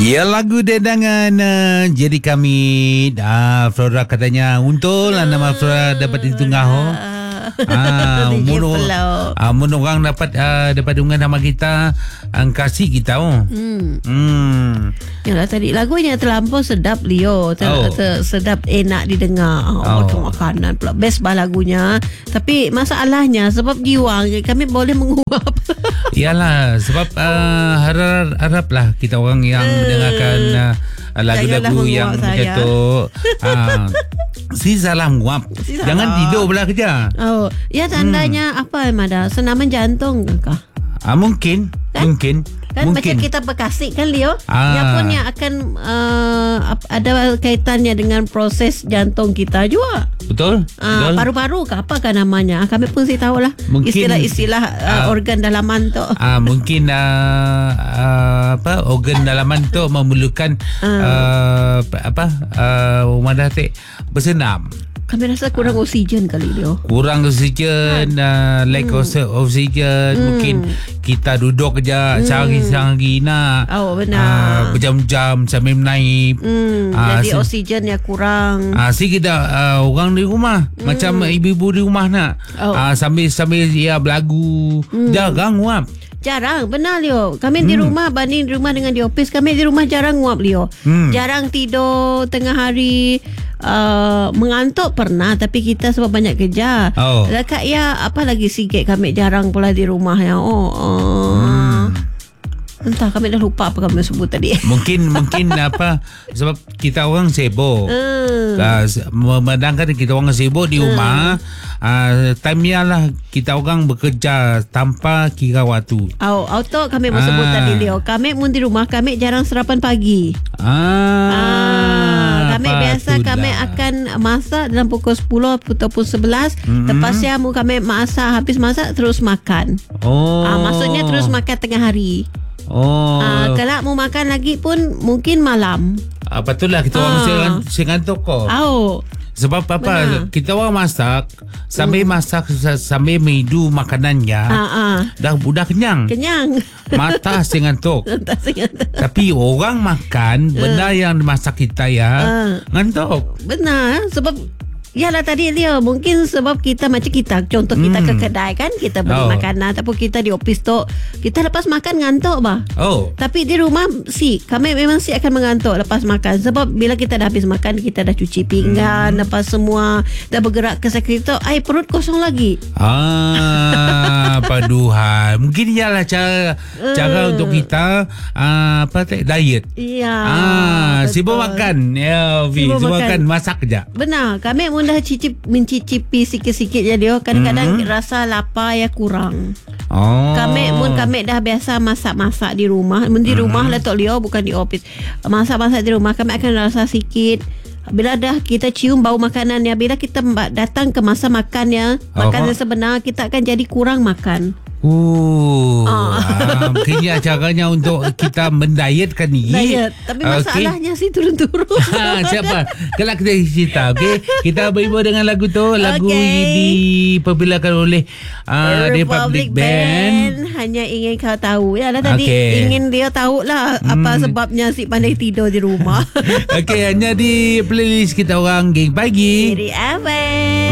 Ya, lagu dedangan jadi kami Flora katanya untul nama Flora dapat ditungah mun orang dapat dengar nama kita kasih kita Yalah, tadi lagunya terlampau sedap Leo. Sedap, enak didengar. Makanan pula best bah lagunya. Tapi masalahnya sebab giwang kami boleh menguap. Iyalah sebab haraplah kita orang yang mendengarkan lagu-lagu yang macam tu si salah menguap. Jangan tidur pula kerja. Ya tandanya apa Mada? Senaman jantung kah? Mungkin Kan macam kita berkasih kan Leo. Yang pun yang akan ada kaitannya dengan proses jantung kita juga. Betul. Paru-paru ke apakah namanya? Kami pun sih tahulah istilah-istilah organ dalaman tu. Mungkin organ dalaman tu memerlukan bersenam. Kami rasa kurang oksigen kali Leo. Kurang oksigen, lack of oksigen. Mungkin kita duduk kerja sehari-hari nak. Benar. Berjam-jam sambil menaip. Jadi oksigen yang kurang. Si kita orang di rumah macam ibu-ibu di rumah nak. Sambil dia berlagu. Jarang nguap. Jarang, benar Leo. Kami di rumah banding di rumah dengan di office, kami di rumah jarang nguap Leo. Jarang tidur tengah hari. Mengantuk pernah, tapi kita sebab banyak kerja. Dekat apa lagi sikit kami jarang pula di rumah ya. Entah kami dah lupa apa kami sebut tadi. Mungkin apa sebab kita orang sibuk. Memandangkan kita orang sibuk di rumah. Time lah kita orang bekerja tanpa kira waktu. Auto kami mau sebut tadi Leo. Kami mun di rumah kami jarang sarapan pagi. Kami biasa kami akan masak dalam pukul 10 ataupun 11. Lepasnya kami masak, habis masak terus makan. Maksudnya terus makan tengah hari. Kalau mau makan lagi pun mungkin malam. Betul lah kita orang sengantuk kok. Sebab apa? Benar. Kita orang masak sambil sambil minum makanannya. Dah kenyang. Mata sengantuk. Tapi orang makan benda yang dimasak kita ngantuk. Benar. Sebab yalah tadi Leo, mungkin sebab kita macam kita contoh kita ke kedai kan, kita beli makanan ataupun kita di office tu kita lepas makan ngantuk bah. Tapi di rumah kami memang akan mengantuk lepas makan. Sebab bila kita dah habis makan, kita dah cuci pinggan, lepas semua dah bergerak ke sekretariat, perut kosong lagi. Paduhan. Mungkin ialah cara untuk kita diet. Sibuk makan. Sibuk makan, masak je. Benar. Kami dah mencicipi sikit-sikit je dia. Kadang-kadang rasa lapar kurang. Kami dah biasa masak-masak di rumah. Di rumah lah Tok Leo, bukan di office. Masak-masak di rumah kami akan rasa sikit. Bila dah kita cium bau makanan bila kita datang ke masa makan makan yang sebenar, kita akan jadi kurang makan. Mungkin caranya untuk kita mendietkan ni. Tapi masalahnya turun-turun. Siapa? Kalau kita cerita, kita beribu dengan lagu tu. Lagu diperpilakan oleh Republic Band. Hanya ingin kau tahu. Tadi ingin dia tahulah apa sebabnya si pandai tidur di rumah. Hanya di playlist kita orang Geng Pagi. Jadi apa?